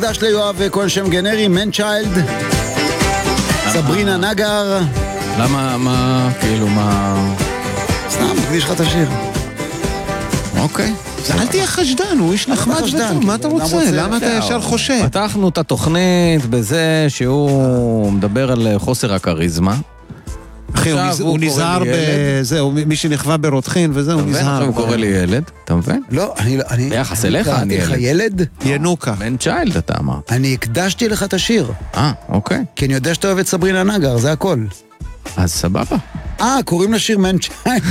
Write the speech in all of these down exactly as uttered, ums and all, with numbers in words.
דש ליואב כל שם גנרי, מן צ'יילד, סברינה נגר. למה, מה, כאילו, מה... סתם, מקדיש לך את השיר. אוקיי. אל תהיה חשדן, הוא איש נחמד וטוב, מה אתה רוצה? למה אתה ישר חושב? פתחנו את התוכנית בזה שהוא מדבר על חוסר הקריזמה. אחי, הוא נזהר בזהו, מי שנכווה ברותחין וזהו, הוא נזהר. הוא קורא לי ילד, אתה מבין? לא, אני... ביחס אליך אני ילד. ילד? ינוקה. בן צ'יילד אתה אמרת. אני הקדשתי לך את השיר. אה, אוקיי. כי אני יודע שאתה אוהב את סברינה נגר, זה הכל. אז סבבה. אה, קוראים לשיר מן צ'יילד.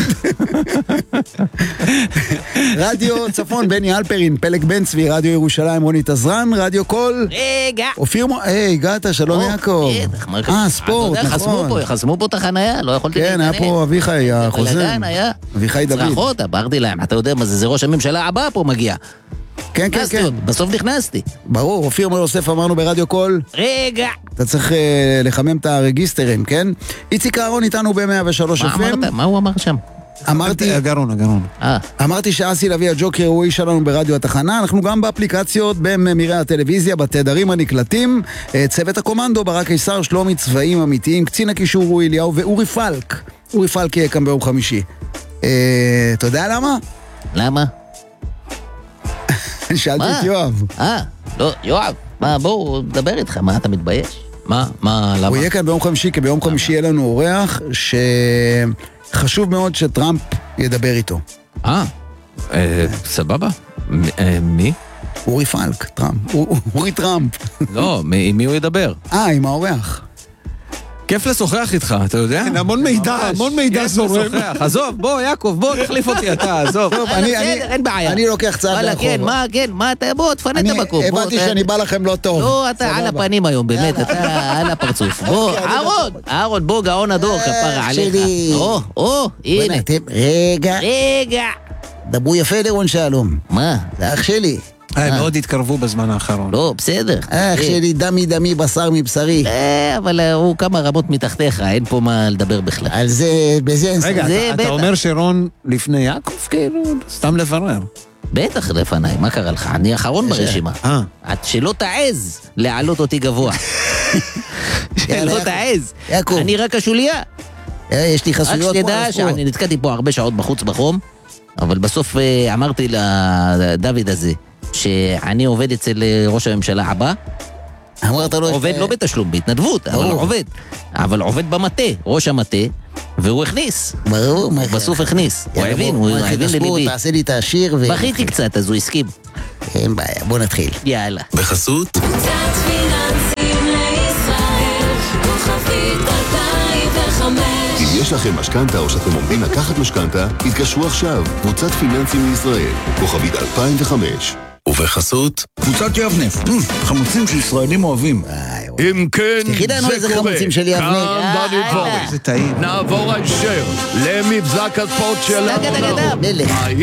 רדיו צפון, בני אלפרין, פלג בן צבי, רדיו ירושלים, רונית עזרן, רדיו קול. רגע. אופיר מ... היי, הגעת, שלום יעקב. אה, ספורט, נכון. חסמו פה את החניה, לא יכולתי כן, היה פה אביחי החוזם. אביחי דוד. צרחות, אמרתי להם, אתה יודע מה זה, זה ראש הממשלה הבא פה מגיע. כן, כן, כן. בסוף נכנסתי. ברור, אופיר מר יוסף אמרנו ברדיו קול. רגע. אתה צריך לחמם את הרגיסטרים, כן? איציק אהרון איתנו ב-מאה ושלוש אף אם. מה אמרת? מה הוא אמר שם? אמרתי... הגרון, הגרון. אמרתי שאסי לוי הג'וקר הוא איש שלנו ברדיו התחנה, אנחנו גם באפליקציות, בממירי הטלוויזיה, בתדרים הנקלטים, צוות הקומנדו, ברק קיסר, שלומי צבעים אמיתיים, קצין הקישור הוא אליהו ואורי פלק. אורי פלק יהיה כאן ביום חמישי. אתה יודע למה? למה? שאלתי את יואב. אה, לא, יואב, מה, בואו, דבר איתך, מה, אתה מתבייש? מה, מה, למה? הוא יהיה כאן ביום חמישי, כי ביום חמישי יהיה לנו אורח שחשוב מאוד שטראמפ ידבר איתו. אה, סבבה. מי? אורי פלק, טראמפ. אורי טראמפ. לא, עם מי הוא ידבר? אה, עם האורח. כיף לשוחח איתך, אתה יודע? כן, המון מידע, המון מידע זורם. עזוב, בוא, יעקב, בוא, תחליף אותי אתה, עזוב. אין בעיה. אני לוקח צעד לאחור. כן, מה, כן, מה אתה, בוא, תפנה את המקום. הבנתי שאני בא לכם לא טוב. לא, אתה על הפנים היום, באמת, אתה על הפרצוף. בוא, אהרון, אהרון, בוא, גאון הדור, כפרה עליך. או, או, הנה. רגע. רגע. דברו יפה לרון שלום. מה? זה אח שלי. הם מאוד התקרבו בזמן האחרון. לא, בסדר. אח שלי, דמי דמי, בשר מבשרי. אבל הוא כמה רמות מתחתיך, אין פה מה לדבר בכלל. על זה, בזה אין סוף. רגע, אתה אומר שרון לפני יעקב, כאילו, סתם לברר. בטח לפניי, מה קרה לך? אני האחרון ברשימה. עד שלא תעז להעלות אותי גבוה. שלא תעז. אני רק השוליה. יש לי חסויות פה. רק שתדע שאני נתקעתי פה הרבה שעות בחוץ בחום, אבל בסוף אמרתי לדוד הזה, שאני עובד אצל ראש הממשלה הבא. אמרת לו... עובד לא בתשלום, בהתנדבות, אבל עובד. אבל עובד במטה, ראש המטה, והוא הכניס. ברור. בסוף הכניס. הוא הבין, הוא הבין לליבי. תעשה לי את השיר ו... בכיתי קצת, אז הוא הסכים. אין בעיה, בוא נתחיל. יאללה. בחסות? קצת פיננסים לישראל, כוכבית אלפיים וחמש. אם יש לכם משכנתה או שאתם עומדים לקחת משכנתה, התקשרו עכשיו. קבוצת פיננסים לישראל, כוכבית אלפיים וחמש. ובחסות? קבוצת יבנה, חמוצים שישראלים אוהבים. אם כן, זה קורה. כאן דני דבורי. נעבור הישר למבזק הספורט של העונה.